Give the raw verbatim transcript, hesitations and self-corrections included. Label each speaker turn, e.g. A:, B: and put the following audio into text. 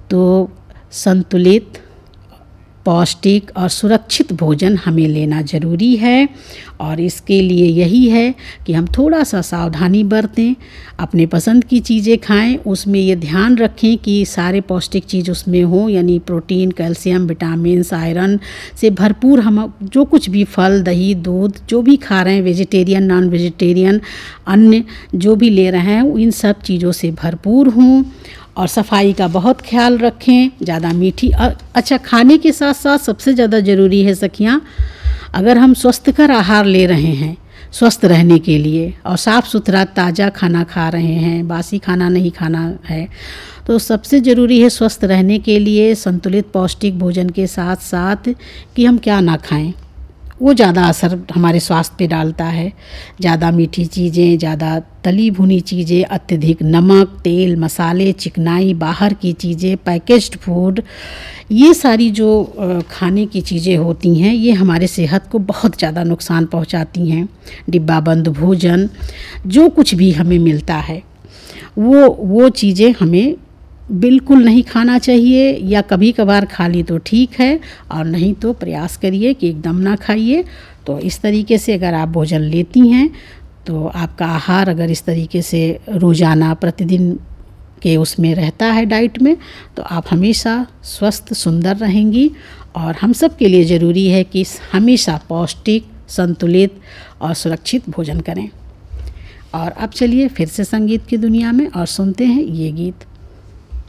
A: तो संतुलित, पौष्टिक और सुरक्षित भोजन हमें लेना ज़रूरी है। और इसके लिए यही है कि हम थोड़ा सा सावधानी बरतें, अपने पसंद की चीज़ें खाएं, उसमें ये ध्यान रखें कि सारे पौष्टिक चीज़ उसमें हो, यानी प्रोटीन, कैल्शियम, विटामिन्स, आयरन से भरपूर। हम जो कुछ भी फल, दही, दूध जो भी खा रहे हैं, वेजिटेरियन, नॉन वेजिटेरियन, अन्य जो भी ले रहे हैं, इन सब चीज़ों से भरपूर हों। और सफाई का बहुत ख्याल रखें, ज़्यादा मीठी। अच्छा, खाने के साथ साथ सबसे ज़्यादा ज़रूरी है सखियाँ, अगर हम स्वस्थकर आहार ले रहे हैं स्वस्थ रहने के लिए और साफ़ सुथरा ताज़ा खाना खा रहे हैं, बासी खाना नहीं खाना है, तो सबसे ज़रूरी है स्वस्थ रहने के लिए संतुलित पौष्टिक भोजन के साथ साथ कि हम क्या ना खाएं, वो ज़्यादा असर हमारे स्वास्थ्य पे डालता है। ज़्यादा मीठी चीज़ें, ज़्यादा तली भुनी चीज़ें, अत्यधिक नमक, तेल, मसाले, चिकनाई, बाहर की चीज़ें, पैकेज्ड फूड, ये सारी जो खाने की चीज़ें होती हैं, ये हमारे सेहत को बहुत ज़्यादा नुकसान पहुंचाती हैं। डिब्बाबंद भोजन, जो कुछ भी हमें मिलता है, वो वो चीज़ें हमें बिल्कुल नहीं खाना चाहिए, या कभी कभार खा ली तो ठीक है, और नहीं तो प्रयास करिए कि एकदम ना खाइए। तो इस तरीके से अगर आप भोजन लेती हैं, तो आपका आहार अगर इस तरीके से रोज़ाना प्रतिदिन के उसमें रहता है डाइट में, तो आप हमेशा स्वस्थ सुंदर रहेंगी। और हम सब के लिए ज़रूरी है कि हमेशा पौष्टिक, संतुलित और सुरक्षित भोजन करें। और अब चलिए फिर से संगीत की दुनिया में और सुनते हैं ये गीत।